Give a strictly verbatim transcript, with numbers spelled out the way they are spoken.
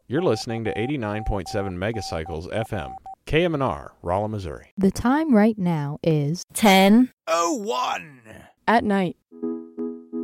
You're listening to eighty-nine point seven Megacycles F M, K M N R, Rolla, Missouri. The time right now is ten oh one at night.